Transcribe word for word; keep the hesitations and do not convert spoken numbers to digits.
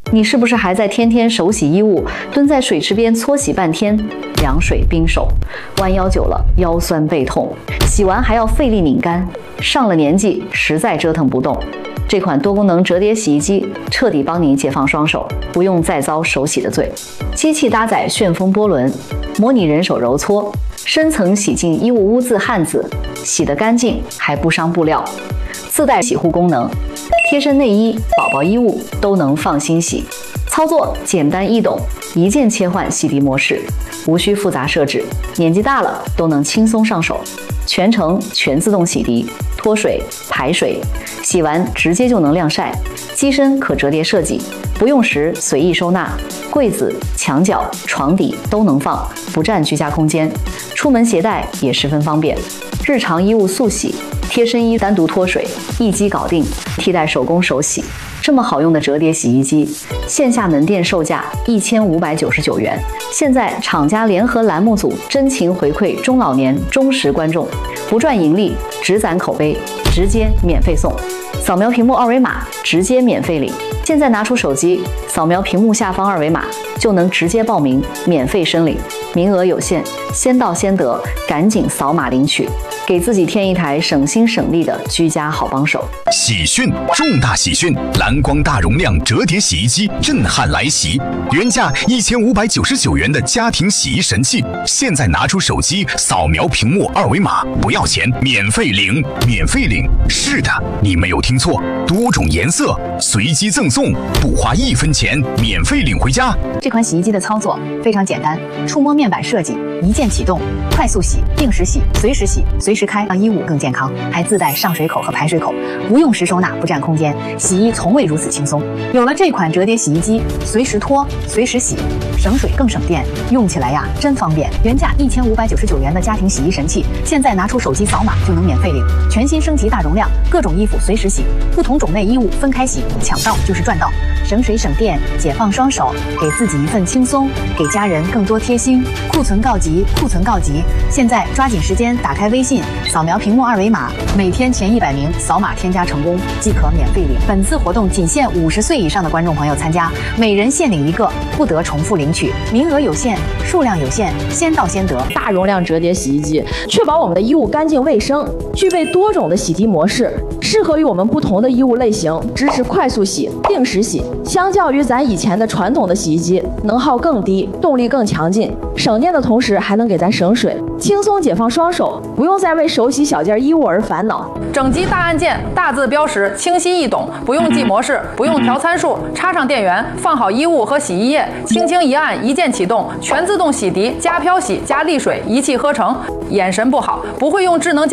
你是不是还在天天手洗衣物，蹲在水池边搓洗半天，凉水冰手，弯腰久了腰酸背痛，洗完还要费力拧干，上了年纪实在折腾不动。这款多功能折叠洗衣机彻底帮你解放双手，不用再遭手洗的罪。机器搭载旋风波轮，模拟人手揉搓，深层洗净衣物污渍汗渍，洗得干净还不伤布料。自带洗护功能，贴身内衣、宝宝衣物都能放心洗。操作简单易懂，一键切换洗涤模式，无需复杂设置，年纪大了都能轻松上手。全程全自动洗涤、脱水、排水，洗完直接就能晾晒。机身可折叠设计，不用时随意收纳，柜子、墙角、床底都能放，不占居家空间。出门携带也十分方便。日常衣物速洗，贴身衣单独脱水，一机搞定，替代手工手洗。这么好用的折叠洗衣机，线下门店售价一千五百九十九元，现在厂家联合栏目组真情回馈中老年忠实观众，不赚盈利，只攒口碑，直接免费送。扫描屏幕二维码，直接免费领。现在拿出手机，扫描屏幕下方二维码，就能直接报名，免费申领。名额有限，先到先得，赶紧扫码领取，给自己添一台省心省力的居家好帮手。 喜讯，重大喜讯！蓝光大容量折叠洗衣机震撼来袭，原价一千五百九十九元的家庭洗衣神器，现在拿出手机扫描屏幕二维码，不要钱，免费领，免费领。是的，你没有听错，多种颜色随机赠送，不花一分钱，免费领回家。 这款洗衣机的操作非常简单，触摸面板设计，一键启动，快速洗、定时洗、随时洗、随时开，让衣物更健康。还自带上水口和排水口，不用时收纳，不占空间，洗衣从未如此轻松。有了这款折叠洗衣机，随时脱，随时洗，省水更省电，用起来呀真方便。原价一千五百九十九元的家庭洗衣神器，现在拿出手机扫码就能免费领。全新升级大容量，各种衣服随时洗，不同种类衣物分开洗，抢到就是赚到，省水省电，解放双手，给自己一份轻松，给家人更多贴心。库存告急，库存告急！现在抓紧时间打开微信，扫描屏幕二维码，每天前一百名扫码添加成功即可免费领。本次活动仅限五十岁以上的观众朋友参加，每人限领一个，不得重复领取，名额有限，数量有限，先到先得。 大容量折叠洗衣机，确保我们的衣物干净卫生，具备多种的洗涤模式，适合于我们不同的衣物类型，支持快速洗、定时洗。相较于咱以前的传统的洗衣机，能耗更低，动力更强劲，省电的同时还能给咱省水，轻松解放双手，不用再为手洗小件衣物而烦恼。 整机大按键，大字标识，清晰易懂，不用记模式，不用调参数，插上电源，放好衣物和洗衣液，轻轻一按，一键启动，全自动洗涤加漂洗加沥水，一气呵成。眼神不好，不会用智能